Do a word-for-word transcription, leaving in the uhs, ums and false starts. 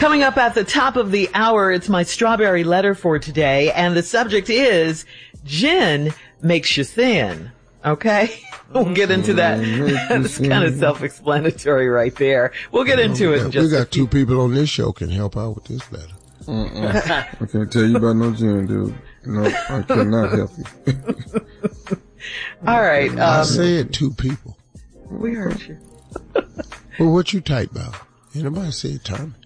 Coming up at the top of the hour, it's my strawberry letter for today, and the subject is gin makes you thin. Okay? We'll get into that. That's kind of self-explanatory right there. We'll get into we it got, in just We got a few. two people on this show can help out with this letter. Uh-uh. I can't tell you about no gin, dude. No, I cannot help you. All right. Um, I said two people. we heard you. Well, what you type about? Anybody say Tommy?